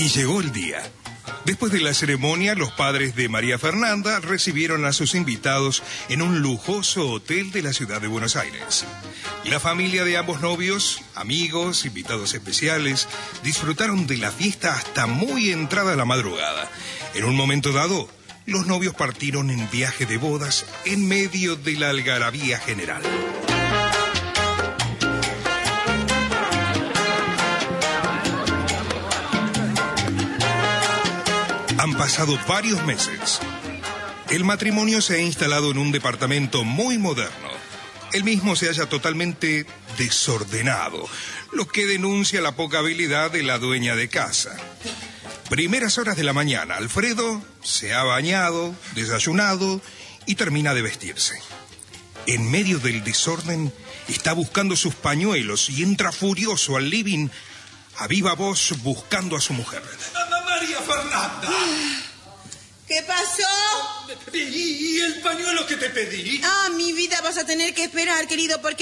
Y llegó el día. Después de la ceremonia, los padres de María Fernanda recibieron a sus invitados en un lujoso hotel de la ciudad de Buenos Aires. La familia de ambos novios, amigos, invitados especiales, disfrutaron de la fiesta hasta muy entrada la madrugada. En un momento dado, los novios partieron en viaje de bodas en medio de la algarabía general. Han pasado varios meses. El matrimonio se ha instalado en un departamento muy moderno. El mismo se halla totalmente desordenado, lo que denuncia la poca habilidad de la dueña de casa. Primeras horas de la mañana, Alfredo se ha bañado, desayunado y termina de vestirse. En medio del desorden, está buscando sus pañuelos y entra furioso al living, a viva voz buscando a su mujer. María Fernanda. ¿Qué pasó? ¿Y el pañuelo que te pedí? Mi vida, vas a tener que esperar, querido, porque